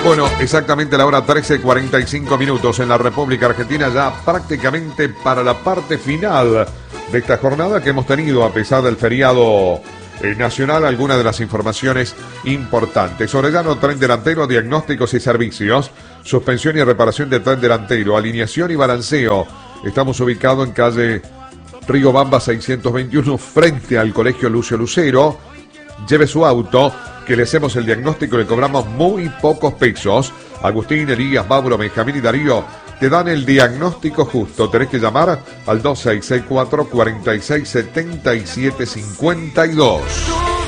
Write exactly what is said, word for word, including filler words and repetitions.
Bueno, exactamente a la hora trece cuarenta y cinco minutos en la República Argentina, ya prácticamente para la parte final de esta jornada que hemos tenido a pesar del feriado eh, nacional, algunas de las informaciones importantes. Orellano, tren delantero, diagnósticos y servicios, suspensión y reparación de tren delantero, alineación y balanceo. Estamos ubicados en calle Río Bamba seiscientos veintiuno frente al Colegio Lucio Lucero. Lleve su auto, que le hacemos el diagnóstico y le cobramos muy pocos pesos. Agustín, Elías, Mauro, Benjamín y Darío te dan el diagnóstico justo. Tenés que llamar al dos seis seis cuatro, cuatro seis siete siete cinco dos.